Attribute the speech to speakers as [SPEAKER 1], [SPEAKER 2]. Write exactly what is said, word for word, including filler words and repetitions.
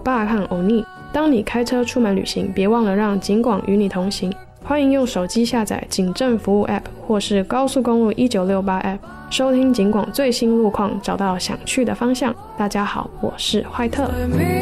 [SPEAKER 1] 爸和欧尼。当你开车出门旅行，别忘了让警广与你同行。欢迎用手机下载警政服务 App 或是高速公路一九六八 App， 收听警广最新路况，找到想去的方向。大家好，我是坏特。